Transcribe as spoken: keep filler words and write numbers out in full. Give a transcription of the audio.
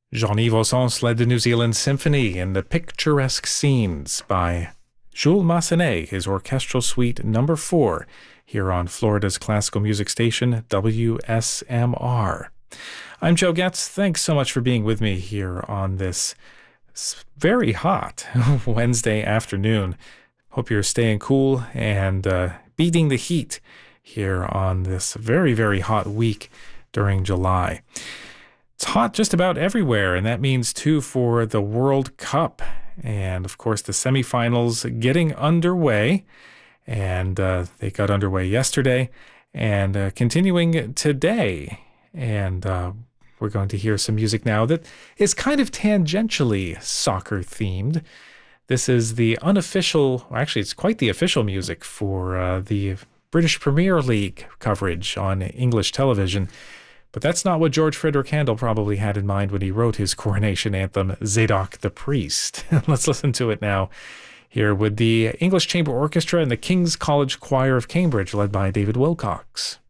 Jean-Yves Ossens led the New Zealand Symphony in the Picturesque Scenes by Jules Massenet, his orchestral suite number four, here on Florida's classical music station, W S M R. I'm Joe Getz. Thanks so much for being with me here on this very hot Wednesday afternoon. Hope you're staying cool and uh, beating the heat here on this very, very hot week during July. It's hot just about everywhere, and that means too for the World Cup. And of course, the semifinals getting underway, and uh, they got underway yesterday and uh, continuing today. And uh, we're going to hear some music now that is kind of tangentially soccer themed. This is the unofficial, actually, it's quite the official music for uh, the British Premier League coverage on English television. But that's not what George Frederick Handel probably had in mind when he wrote his coronation anthem, Zadok the Priest. Let's listen to it now here with the English Chamber Orchestra and the King's College Choir of Cambridge, led by David Wilcox.